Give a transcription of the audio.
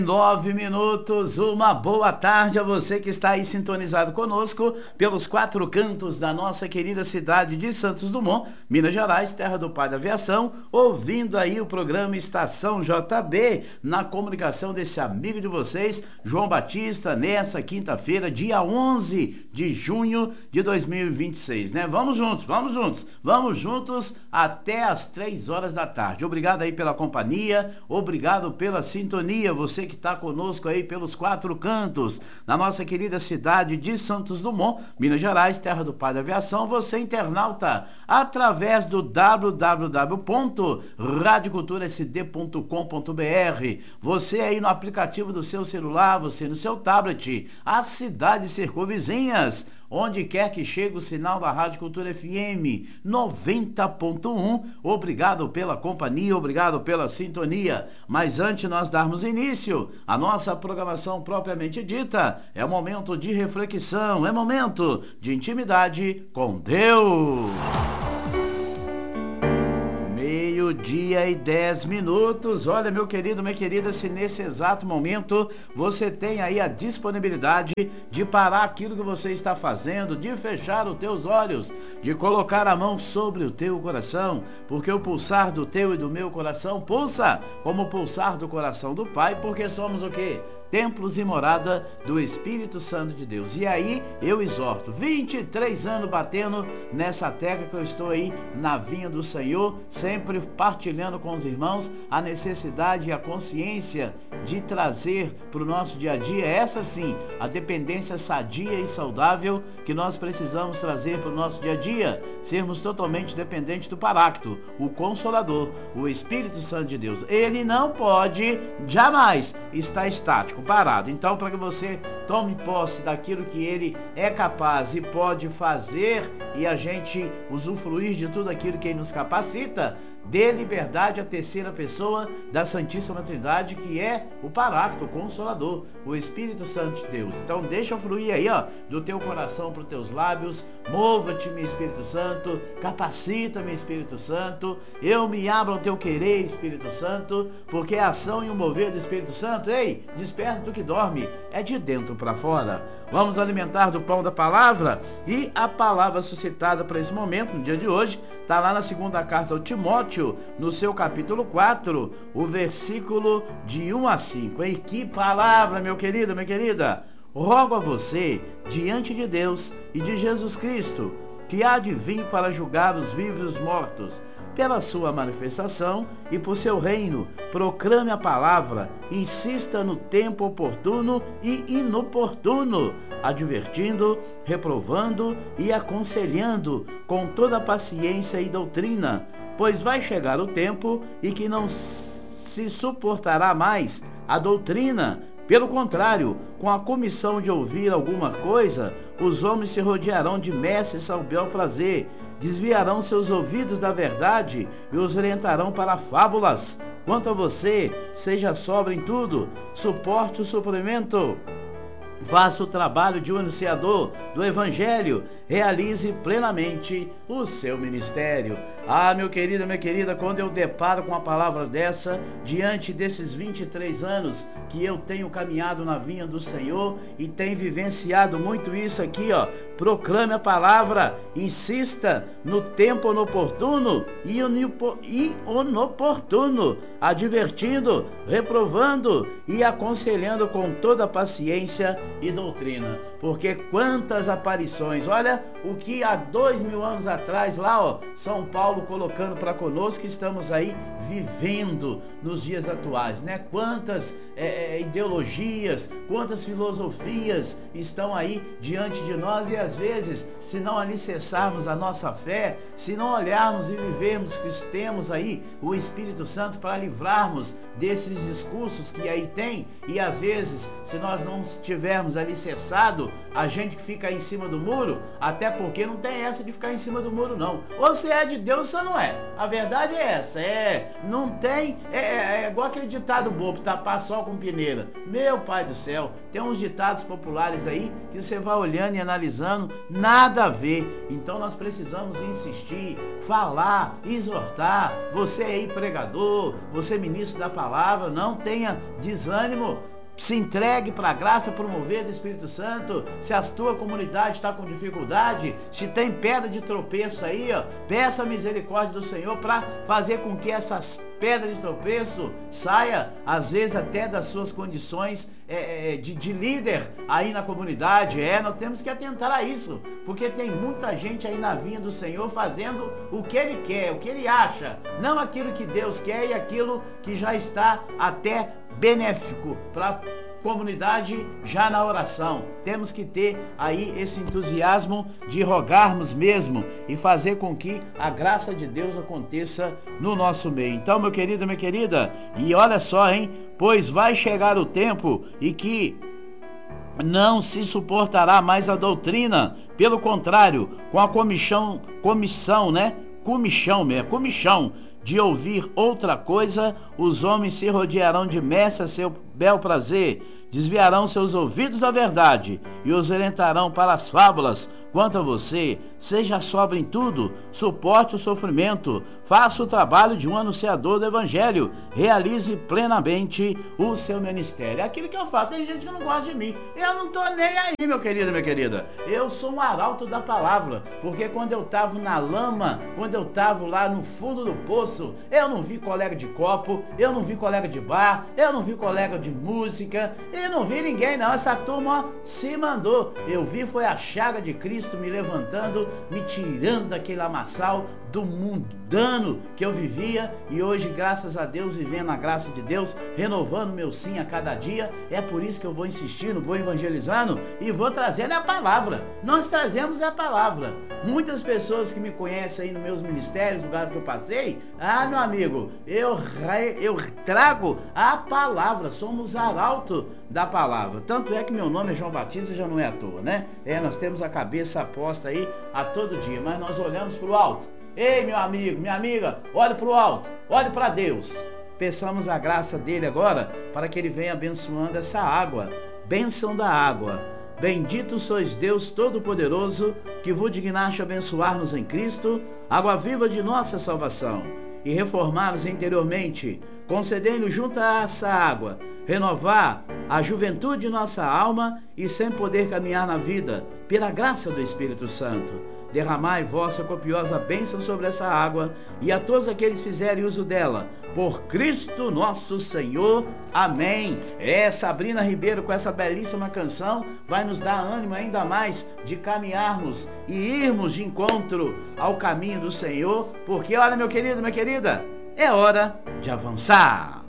9 minutos, uma boa tarde a você que está aí sintonizado conosco pelos quatro cantos da nossa querida cidade de Santos Dumont, Minas Gerais, terra do pai da aviação, ouvindo aí o programa Estação JB, na comunicação desse amigo de vocês, João Batista, nessa quinta-feira, dia 11 de junho de 2026, né? Vamos juntos até as 3 horas da tarde. Obrigado aí pela companhia, obrigado pela sintonia, você que está conosco aí pelos quatro cantos, na nossa querida cidade de Santos Dumont, Minas Gerais, terra do pai da aviação, você internauta, através do www.radioculturasd.com.br, você aí no aplicativo do seu celular, você no seu tablet, as cidades circunvizinhas, onde quer que chegue o sinal da Rádio Cultura FM 90.1, obrigado pela companhia, obrigado pela sintonia. Mas antes de nós darmos início à nossa programação propriamente dita, é momento de reflexão, é momento de intimidade com Deus. Meio-dia e 10 minutos. Olha, meu querido, minha querida, se nesse exato momento você tem aí a disponibilidade de parar aquilo que você está fazendo, de fechar os teus olhos, de colocar a mão sobre o teu coração, porque o pulsar do teu e do meu coração pulsa como o pulsar do coração do Pai, porque somos o quê? Templos e morada do Espírito Santo de Deus. E aí eu exorto, 23 anos batendo nessa tecla que eu estou aí na vinha do Senhor, sempre partilhando com os irmãos a necessidade e a consciência de trazer para o nosso dia a dia, essa sim, a dependência sadia e saudável que nós precisamos trazer para o nosso dia a dia, sermos totalmente dependentes do Paráclito, o Consolador, o Espírito Santo de Deus. Ele não pode jamais estar estático, parado. Então, para que você tome posse daquilo que ele é capaz e pode fazer e a gente usufruir de tudo aquilo que ele nos capacita, dê liberdade à terceira pessoa da Santíssima Trindade, que é o Paráclito, o Consolador, o Espírito Santo de Deus. Então deixa fluir aí, ó, do teu coração para os teus lábios. Mova-te, meu Espírito Santo, capacita, meu Espírito Santo, eu me abro ao teu querer, Espírito Santo, porque a ação e o mover do Espírito Santo, ei, desperta tu que dorme, é de dentro para fora. Vamos alimentar do pão da palavra, e a palavra suscitada para esse momento, no dia de hoje, está lá na segunda carta ao Timóteo, no seu capítulo 4, o versículo de 1 a 5. E que palavra, meu querido, minha querida! Rogo a você, diante de Deus e de Jesus Cristo, que há de vir para julgar os vivos e os mortos, pela sua manifestação e por seu reino, proclame a palavra, insista no tempo oportuno e inoportuno, advertindo, reprovando e aconselhando com toda paciência e doutrina, pois vai chegar o tempo em que não se suportará mais a doutrina. Pelo contrário, com a comissão de ouvir alguma coisa, os homens se rodearão de mestres ao bel prazer, desviarão seus ouvidos da verdade e os orientarão para fábulas. Quanto a você, seja sóbrio em tudo, suporte o sofrimento, faça o trabalho de um anunciador do Evangelho, realize plenamente o seu ministério. Ah, meu querido, minha querida, quando eu deparo com uma palavra dessa, diante desses 23 anos que eu tenho caminhado na vinha do Senhor e tenho vivenciado muito isso aqui, ó, proclame a palavra, insista no tempo oportuno e inoportuno, advertindo, reprovando e aconselhando com toda paciência e doutrina. Porque quantas aparições, olha o que há 2000 anos atrás lá, ó, São Paulo colocando para conosco, que estamos aí vivendo nos dias atuais, né? Quantas ideologias, quantas filosofias estão aí diante de nós, e às vezes, se não alicerçarmos a nossa fé, se não olharmos e vivermos que temos aí o Espírito Santo para livrarmos desses discursos que aí tem, e às vezes, se nós não estivermos alicerçados, a gente que fica aí em cima do muro, até porque não tem essa de ficar em cima do muro, não. Ou você é de Deus ou você não é. A verdade é essa, não tem, igual aquele ditado bobo, tapar sol com peneira. Meu pai do céu, tem uns ditados populares aí que você vai olhando e analisando, nada a ver. Então nós precisamos insistir, falar, exortar. Você aí pregador, você ministro da palavra, não tenha desânimo. Se entregue para a graça promover do Espírito Santo. Se a tua comunidade está com dificuldade, se tem pedra de tropeço aí, ó, peça a misericórdia do Senhor para fazer com que essas pedras de tropeço saia, às vezes até das suas condições de líder aí na comunidade. Nós temos que atentar a isso, porque tem muita gente aí na vinha do Senhor fazendo o que ele quer, o que ele acha, não aquilo que Deus quer e aquilo que já está até benéfico para a comunidade já na oração. Temos que ter aí esse entusiasmo de rogarmos mesmo e fazer com que a graça de Deus aconteça no nosso meio. Então, meu querido, minha querida, e olha só, hein? Pois vai chegar o tempo e que não se suportará mais a doutrina, pelo contrário, com a comichão de ouvir outra coisa, os homens se rodearão de mestres a seu bel prazer, desviarão seus ouvidos da verdade e os orientarão para as fábulas. Quanto a você, seja sóbrio em tudo, suporte o sofrimento, faça o trabalho de um anunciador do Evangelho, realize plenamente o seu ministério. É aquilo que eu faço. Tem gente que não gosta de mim, eu não tô nem aí, meu querido, minha querida. Eu sou um arauto da palavra, porque quando eu tava na lama, quando eu tava lá no fundo do poço, eu não vi colega de copo, eu não vi colega de bar, eu não vi colega de música, eu não vi ninguém não. Essa turma se mandou. Eu vi foi a chaga de Cristo me levantando, me tirando daquele lamaçal do mundano que eu vivia, e hoje, graças a Deus, vivendo a graça de Deus, renovando meu sim a cada dia. É por isso que eu vou insistindo, vou evangelizando e vou trazendo a palavra. Nós trazemos a palavra. Muitas pessoas que me conhecem aí nos meus ministérios, lugares que eu passei, meu amigo, eu trago a palavra, somos arauto da palavra. Tanto é que meu nome é João Batista, já não é à toa, né? Nós temos a cabeça posta aí a todo dia, mas nós olhamos para o alto. Ei, meu amigo, minha amiga, olhe para o alto, olhe para Deus. Peçamos a graça dele agora para que ele venha abençoando essa água. Bênção da água. Bendito sois Deus Todo-Poderoso, que vos dignaste abençoar-nos em Cristo, água viva de nossa salvação, e reformar-nos interiormente, concedendo junto a essa água, renovar a juventude de nossa alma e sem poder caminhar na vida, pela graça do Espírito Santo. Derramai vossa copiosa bênção sobre essa água e a todos aqueles que fizerem uso dela, por Cristo nosso Senhor. Amém. Sabrina Ribeiro, com essa belíssima canção, vai nos dar ânimo ainda mais de caminharmos e irmos de encontro ao caminho do Senhor, porque olha, meu querido, minha querida, é hora de avançar.